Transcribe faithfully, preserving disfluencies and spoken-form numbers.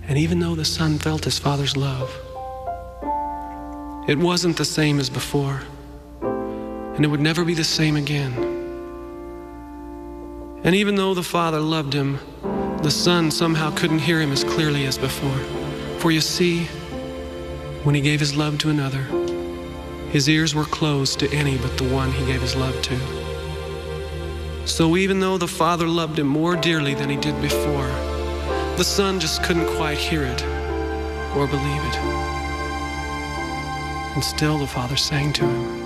And even though the Son felt his Father's love, it wasn't the same as before, and it would never be the same again. And even though the Father loved him, the Son somehow couldn't hear him as clearly as before. For you see, when he gave his love to another, his ears were closed to any but the one he gave his love to. So even though the Father loved him more dearly than he did before, the Son just couldn't quite hear it or believe it. And still the Father sang to him,